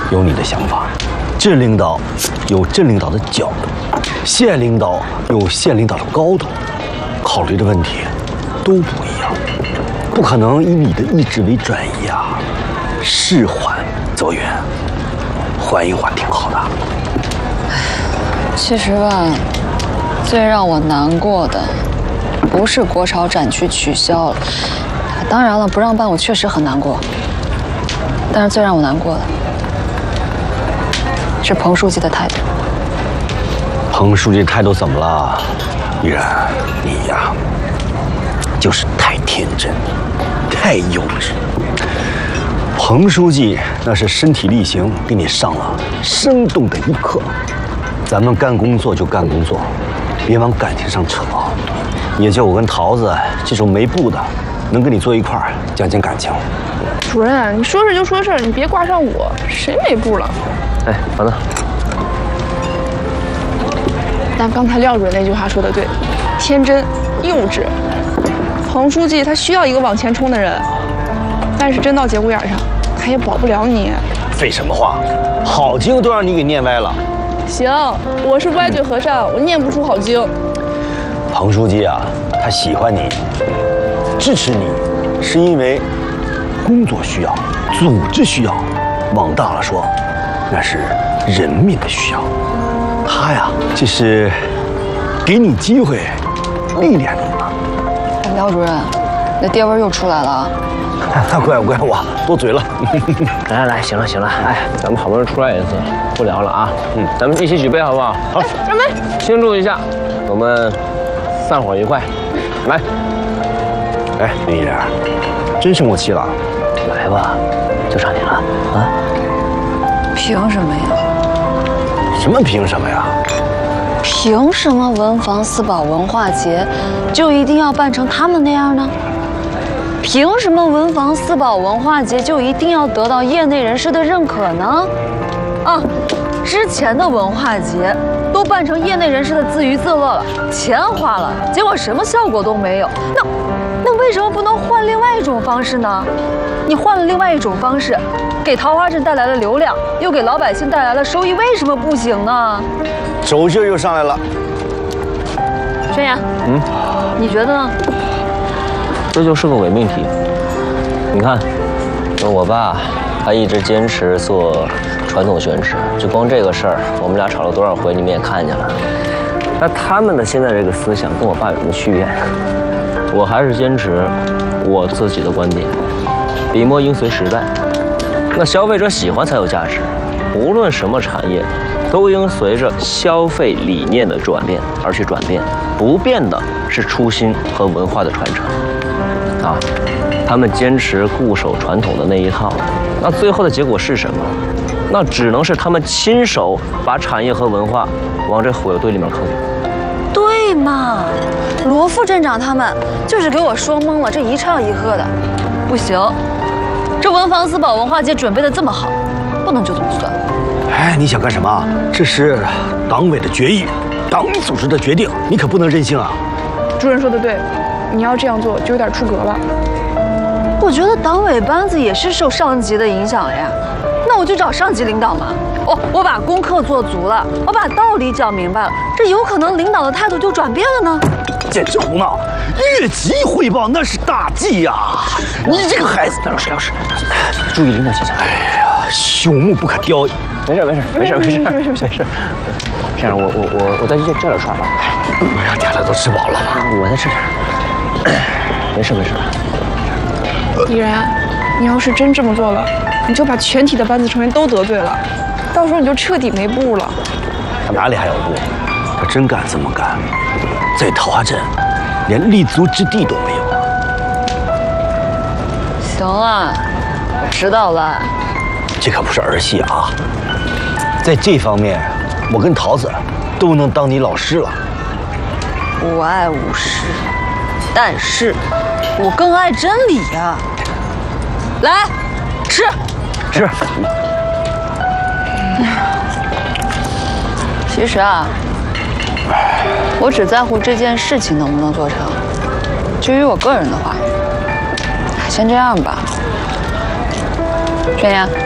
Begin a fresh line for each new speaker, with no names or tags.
有你的想法，镇领导有镇领导的角度，县领导有县领导的高度，考虑的问题都不一样，不可能以你的意志为转移啊。事缓则圆，缓一缓挺好的。
其实吧，最让我难过的不是国潮展区取消了，当然了，不让办我确实很难过。但是最让我难过的是彭书记的态度。
彭书记态度怎么了？依然，你呀，就是太天真，太幼稚。彭书记那是身体力行给你上了生动的一课。咱们干工作就干工作，别往感情上扯。也就我跟桃子这种没布的，能跟你坐一块儿讲讲感情。
主任，你说事就说事，你别挂上我，谁没布了？
哎，好的。
但刚才廖主任那句话说的对，天真幼稚。彭书记他需要一个往前冲的人，但是真到节骨眼上，他也保不了你。
废什么话，好经都让你给念歪了。
行，我是歪嘴和尚，我念不出好经。
彭书记啊，他喜欢你，支持你，是因为工作需要，组织需要，往大了说，那是人民的需要。他呀，这是给你机会，历练你嘛。
廖主任，那爹味又出来了啊！
怪我多嘴了。
来，行了，哎，咱们好不容易出来一次，不聊了啊。咱们一起举杯好不好？好，
准备
庆祝一下，我们散伙愉快。来，
哎，林依然，真生我气了。
来吧，就差你了啊！
凭什么呀？
什么凭什么呀？
凭什么文房四宝文化节就一定要办成他们那样呢？凭什么文房四宝文化节就一定要得到业内人士的认可呢？啊，之前的文化节都办成业内人士的自娱自乐了，钱花了，结果什么效果都没有。那为什么不能换另外一种方式呢？你换了另外一种方式，给桃花镇带来了流量，又给老百姓带来了收益，为什么不行呢？
手劲又上来了。
宣言，你觉得呢？
这就是个伪命题。你看，我爸他一直坚持做传统宣纸，就光这个事儿，我们俩吵了多少回，你们也看见了。那他们的现在这个思想跟我爸有什么区别？我还是坚持我自己的观点，笔墨应随时代。那消费者喜欢才有价值，无论什么产业，都应随着消费理念的转变而去转变，不变的是初心和文化的传承。啊，他们坚持固守传统的那一套，那最后的结果是什么？那只能是他们亲手把产业和文化往这火药堆里面坑。
对嘛，罗副镇长他们就是给我说懵了，这一唱一和的，不行，这文房四宝文化节准备的这么好，不能就这么算。
哎，你想干什么？这是党委的决议，党组织的决定，你可不能任性啊！
主任说的对，你要这样做就有点出格了。
我觉得党委班子也是受上级的影响呀，那我就找上级领导嘛。我把功课做足了，我把道理讲明白了，这有可能领导的态度就转变了呢。
简直胡闹！越级汇报那是大忌呀！你这个孩子，老师，
注意领导形象。
哎呀，朽木不可雕。
没事。这样，我再去这点串吧。
哎呀，大家都吃饱了吗？
我再吃点。没事。
依然，你要是真这么做了，你就把全体的班子成员都得罪了，到时候你就彻底没布了。
他哪里还有布？他真敢这么干，在桃花镇连立足之地都没有。
行了，我知道了。
这可不是儿戏啊！在这方面，我跟桃子都能当你老师了。
我爱武士，但是我更爱真理呀。来，吃。其实啊，我只在乎这件事情能不能做成。至于我个人的话，先这样吧。宣言。